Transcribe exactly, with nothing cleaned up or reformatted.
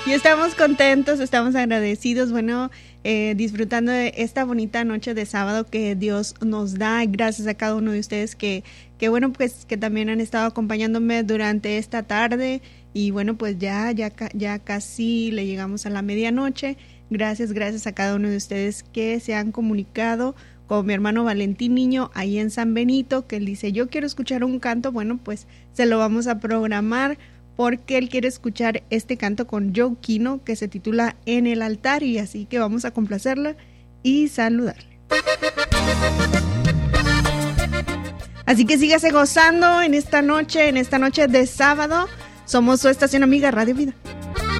Y estamos contentos, estamos agradecidos, bueno, eh, disfrutando de esta bonita noche de sábado que Dios nos da. Gracias a cada uno de ustedes que, que bueno, pues que también han estado acompañándome durante esta tarde. Y bueno, pues ya, ya, ya casi le llegamos a la medianoche. Gracias, gracias a cada uno de ustedes que se han comunicado con mi hermano Valentín Niño ahí en San Benito, que él dice, yo quiero escuchar un canto. Bueno, pues se lo vamos a programar porque él quiere escuchar este canto con Joe Kino que se titula En el altar, y así que vamos a complacerla y saludarle. Así que sígase gozando en esta noche, en esta noche de sábado. Somos su estación amiga Radio Vida.